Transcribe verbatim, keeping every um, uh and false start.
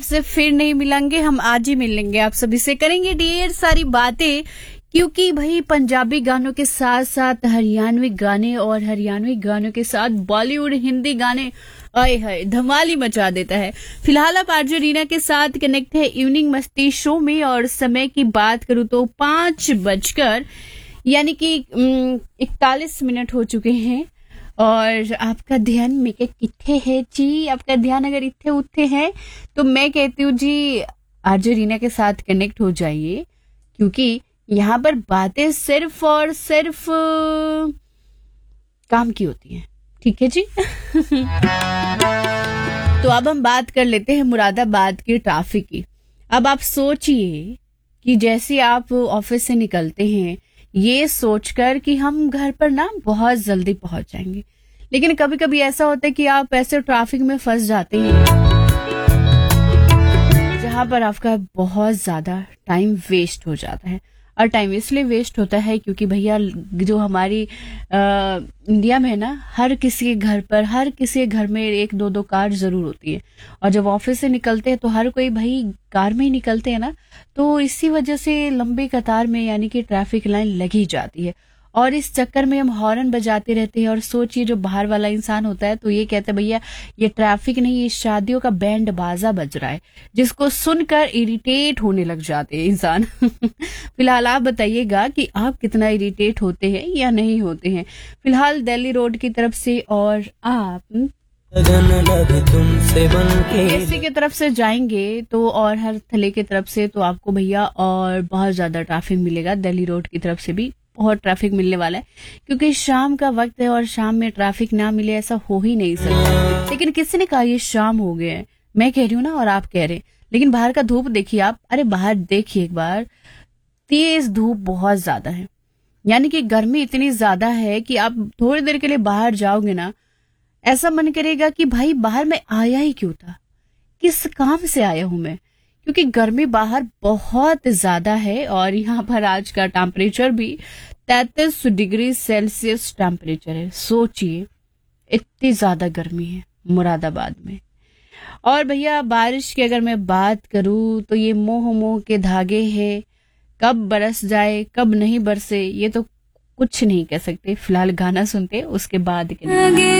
से फिर नहीं मिलेंगे, हम आज ही मिलेंगे, आप सभी से करेंगे ढेर सारी बातें, क्योंकि भाई पंजाबी गानों के साथ साथ हरियाणवी गाने और हरियाणवी गानों के साथ बॉलीवुड हिंदी गाने आए हाय धमाल ही मचा देता है। फिलहाल आप आरजे रीना के साथ कनेक्ट है इवनिंग मस्ती शो में, और समय की बात करूं तो पांच बजकर यानी कि इकतालीस मिनट हो चुके हैं, और आपका ध्यान मेरे किथे है जी, आपका ध्यान अगर इथे उठे है तो मैं कहती हूँ जी आरजे रीना के साथ कनेक्ट हो जाइए, क्योंकि यहाँ पर बातें सिर्फ और सिर्फ काम की होती हैं। ठीक है जी। तो अब हम बात कर लेते हैं मुरादाबाद के ट्रैफिक की। अब आप सोचिए कि जैसे आप ऑफिस से निकलते हैं ये सोचकर कि हम घर पर ना बहुत जल्दी पहुंच जाएंगे, लेकिन कभी कभी ऐसा होता है कि आप ऐसे ट्रैफिक में फंस जाते हैं जहां पर आपका बहुत ज्यादा टाइम वेस्ट हो जाता है। और टाइम इसलिए वेस्ट होता है क्योंकि भैया जो हमारी आ, इंडिया में है ना, हर किसी के घर पर हर किसी के घर में एक दो दो कार जरूर होती है, और जब ऑफिस से निकलते हैं तो हर कोई भाई कार में ही निकलते हैं ना, तो इसी वजह से लंबी कतार में यानी कि ट्रैफिक लाइन लगी जाती है, और इस चक्कर में हम हॉर्न बजाते रहते हैं। और सोचिए जो बाहर वाला इंसान होता है तो ये कहता है भैया ये ट्रैफिक नहीं, ये शादियों का बैंड बाजा बज रहा है, जिसको सुनकर इरिटेट होने लग जाते हैं इंसान। फिलहाल आप बताइएगा कि आप कितना इरिटेट होते हैं या नहीं होते हैं। फिलहाल दिल्ली रोड की तरफ से और आप केसी की तरफ से जाएंगे तो, और हर थले की तरफ से तो आपको भैया और बहुत ज्यादा ट्रैफिक मिलेगा। दिल्ली रोड की तरफ से भी बहुत ट्रैफिक मिलने वाला है, क्योंकि शाम का वक्त है और शाम में ट्रैफिक ना मिले ऐसा हो ही नहीं सकता। लेकिन किसी ने कहा ये शाम हो गए हैं, मैं कह रही हूँ ना और आप कह रहे हैं, लेकिन बाहर का धूप देखिए आप, अरे बाहर देखिए एक बार, तेज धूप बहुत ज्यादा है, यानी कि गर्मी इतनी ज्यादा है कि आप थोड़ी देर के लिए बाहर जाओगे ना, ऐसा मन करेगा कि भाई बाहर मैं आया ही क्यों था, किस काम से आया हूं मैं, क्योंकि गर्मी बाहर बहुत ज्यादा है। और यहाँ पर आज का टेम्परेचर भी तैंतीस डिग्री सेल्सियस टेम्परेचर है। सोचिए इतनी ज्यादा गर्मी है मुरादाबाद में। और भैया बारिश की अगर मैं बात करूं तो ये मोह मोह के धागे हैं, कब बरस जाए कब नहीं बरसे ये तो कुछ नहीं कह सकते। फिलहाल गाना सुनते उसके बाद के